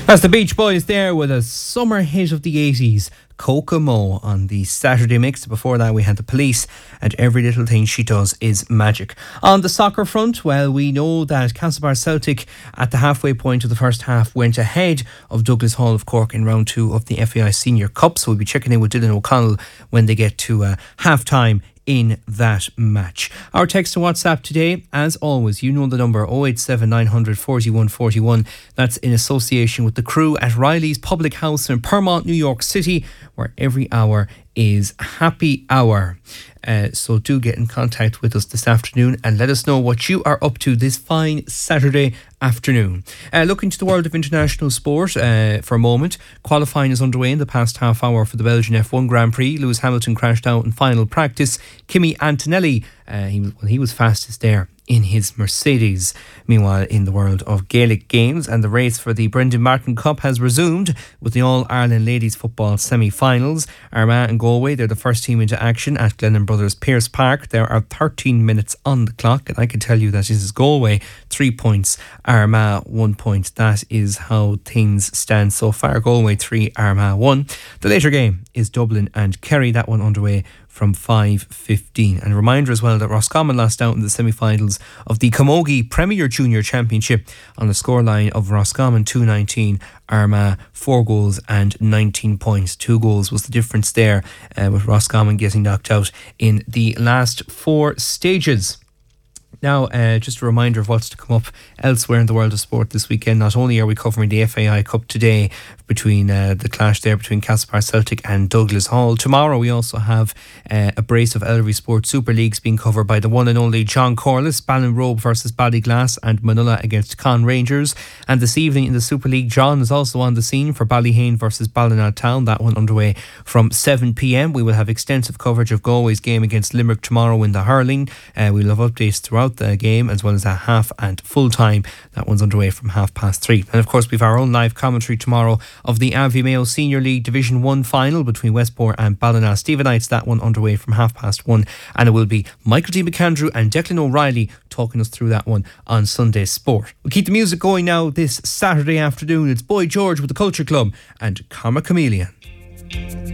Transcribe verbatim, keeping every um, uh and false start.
That's the Beach Boys there with a summer hit of the eighties, Kokomo, on the Saturday mix. Before that we had the Police and Every Little Thing She Does Is Magic. On the soccer front, well, we know that Castlebar Celtic at the halfway point of the first half went ahead of Douglas Hall of Cork in round two of the F A I Senior Cup, so we'll be checking in with Dylan O'Connell when they get to uh, half time in that match. Our text and WhatsApp today, as always, you know the number oh eight seven nine hundred forty-one forty-one. That's in association with the crew at Riley's Public House in Permont, New York City, where every hour is happy hour. Uh, so do get in contact with us this afternoon and let us know what you are up to this fine Saturday afternoon. Uh, looking to the world of international sport uh, for a moment. Qualifying is underway in the past half hour for the Belgian F one Grand Prix. Lewis Hamilton crashed out in final practice. Kimi Antonelli, uh, he, well, he was fastest there in his Mercedes. Meanwhile, in the world of Gaelic games, and the race for the Brendan Martin Cup has resumed with the All-Ireland Ladies Football semi-finals. Armagh and Galway, they're the first team into action at Glennon Brothers Pearse Park. There are thirteen minutes on the clock, and I can tell you that this is Galway three points, Armagh one point. That is how things stand so far. Galway three, Armagh one. The later game is Dublin and Kerry, that one underway from five fifteen. And a reminder as well that Roscommon lost out in the semi-finals of the Camogie Premier Junior Championship on the scoreline of Roscommon two nineteen, Armagh four goals and nineteen points. Two goals was the difference there, uh, with Roscommon getting knocked out in the last four stages. Now, uh, just a reminder of what's to come up elsewhere in the world of sport this weekend. Not only are we covering the F A I Cup today between uh, the clash there between Castlebar Celtic and Douglas Hall. Tomorrow we also have uh, a brace of Ellery Sport Super Leagues being covered by the one and only John Corliss. Ballinrobe versus Ballyglass and Manila against Con Rangers. And this evening in the Super League, John is also on the scene for Ballyhane versus Ballina Town. That one underway from seven p.m. We will have extensive coverage of Galway's game against Limerick tomorrow in the hurling. Uh, we'll have updates throughout the game as well as a half and full time. That one's underway from half past three. And of course we've our own live commentary tomorrow of the Abbey Mayo Senior League Division one final between Westport and Ballina Stephenites. That one underway from half past one, and it will be Michael D. McAndrew and Declan O'Reilly talking us through that one on Sunday Sport. We'll keep the music going now this Saturday afternoon. It's Boy George with the Culture Club and Karma Chameleon.